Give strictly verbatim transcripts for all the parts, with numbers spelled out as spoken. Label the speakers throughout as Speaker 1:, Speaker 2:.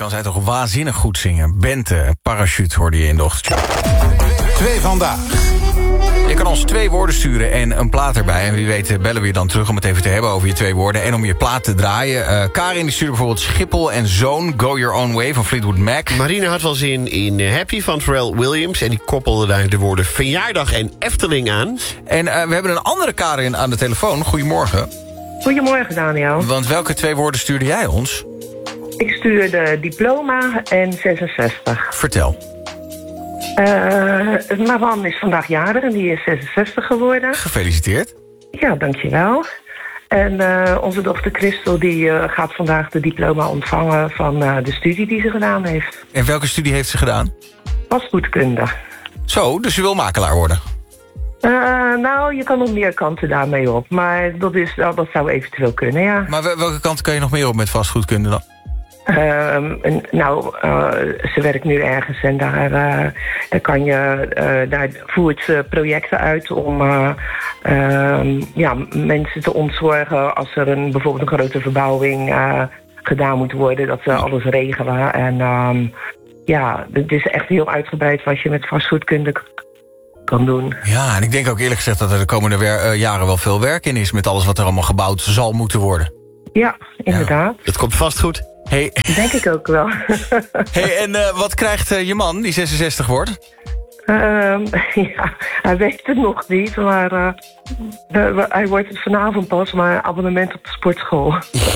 Speaker 1: kan zij toch waanzinnig goed zingen. Bente, Parachute hoorde je in de ochtend.
Speaker 2: Twee vandaag.
Speaker 1: Je kan ons twee woorden sturen en een plaat erbij. En wie weet bellen we je dan terug om het even te hebben over je twee woorden. En om je plaat te draaien. Uh, Karin die stuurde bijvoorbeeld Schiphol en Zoon, Go Your Own Way van Fleetwood Mac.
Speaker 3: Marine had wel zin in Happy van Pharrell Williams. En die koppelde daar de woorden verjaardag en Efteling aan.
Speaker 1: En uh, we hebben een andere Karin aan de telefoon. Goedemorgen.
Speaker 4: Goedemorgen, Daniel.
Speaker 1: Want welke twee woorden stuurde jij ons?
Speaker 4: Ik stuurde diploma en zesenzestig.
Speaker 1: Vertel.
Speaker 4: Uh, mijn man is vandaag jarig en die is zesenzestig geworden.
Speaker 1: Gefeliciteerd.
Speaker 4: Ja, dankjewel. En uh, onze dochter Christel die uh, gaat vandaag de diploma ontvangen van uh, de studie die ze gedaan heeft.
Speaker 1: En welke studie heeft ze gedaan?
Speaker 4: Vastgoedkunde.
Speaker 1: Zo, dus je wil makelaar worden?
Speaker 4: Uh, nou, je kan nog meer kanten daarmee op. Maar dat, is, uh, dat zou eventueel kunnen, ja.
Speaker 1: Maar welke kanten kan je nog meer op met vastgoedkunde dan?
Speaker 4: Uh, en, nou, uh, ze werkt nu ergens en daar, uh, daar, kan je, uh, daar voert ze projecten uit om uh, uh, ja, mensen te ontzorgen als er een, bijvoorbeeld een grote verbouwing uh, gedaan moet worden, dat ze alles regelen. En um, ja, het is echt heel uitgebreid wat je met vastgoedkunde k- kan doen.
Speaker 1: Ja, en ik denk ook eerlijk gezegd dat er de komende wer- uh, jaren wel veel werk in is met alles wat er allemaal gebouwd zal moeten worden.
Speaker 4: Ja, inderdaad.
Speaker 3: Ja, dat komt vast goed.
Speaker 1: Hey.
Speaker 4: Denk ik ook wel.
Speaker 1: Hey, en uh, wat krijgt uh, je man, die zesenzestig wordt?
Speaker 4: Um, ja, hij weet het nog niet, maar uh, uh, hij wordt het vanavond pas, maar abonnement op de sportschool.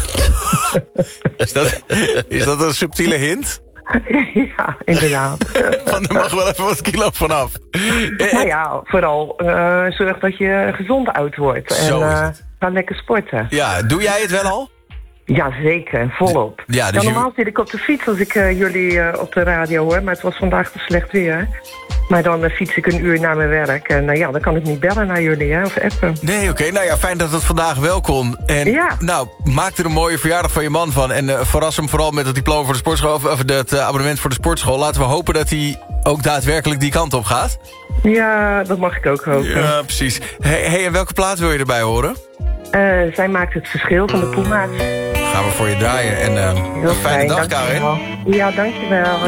Speaker 1: Is dat, is dat een subtiele hint?
Speaker 4: Ja, inderdaad.
Speaker 1: Van, er mag wel even wat kilo vanaf.
Speaker 4: Nou ja, vooral uh, zorg dat je gezond oud wordt.
Speaker 1: Zo
Speaker 4: en
Speaker 1: is
Speaker 4: uh,
Speaker 1: het.
Speaker 4: ga lekker sporten.
Speaker 1: Ja, doe jij het wel al?
Speaker 4: Ja, zeker. Volop.
Speaker 1: Ja, dus
Speaker 4: ja, normaal
Speaker 1: je...
Speaker 4: zit ik op de fiets als ik uh, jullie uh, op de radio hoor. Maar het was vandaag te slecht weer. Maar dan uh, fiets ik een uur naar mijn werk. En uh, ja, dan kan ik niet bellen naar jullie, hè, of appen.
Speaker 1: Nee, oké. Okay. Nou ja, fijn dat het vandaag wel kon. En
Speaker 4: ja.
Speaker 1: Nou, maak er een mooie verjaardag van je man van. En uh, verras hem vooral met het diploma voor de sportschool. Of, of het uh, abonnement voor de sportschool. Laten we hopen dat hij ook daadwerkelijk die kant op gaat.
Speaker 4: Ja, dat mag ik ook hopen.
Speaker 1: Ja, precies. Hey, hey, en welke plaat wil je erbij horen?
Speaker 4: Uh, zij maakt het verschil van de Puma's.
Speaker 1: Gaan we voor je draaien. En uh, een fijne
Speaker 4: fijn,
Speaker 1: dag, Karin.
Speaker 4: Ja, dankjewel.